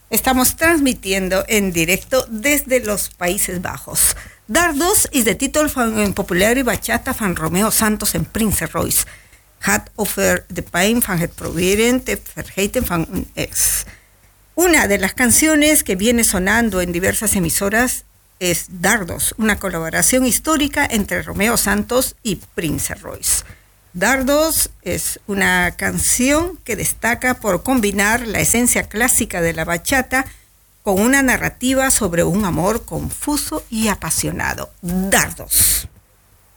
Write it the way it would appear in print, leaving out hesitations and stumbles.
Estamos transmitiendo en directo desde los Países Bajos. Dardos is de titel van een populaire bachata van Romeo Santos en Prince Royce. Gaat over de pijn van het proberen te vergeten van un ex. Una de las canciones que viene sonando en diversas emisoras es Dardos, una colaboración histórica entre Romeo Santos y Prince Royce. Dardos es una canción que destaca por combinar la esencia clásica de la bachata con una narrativa sobre un amor confuso y apasionado. Dardos.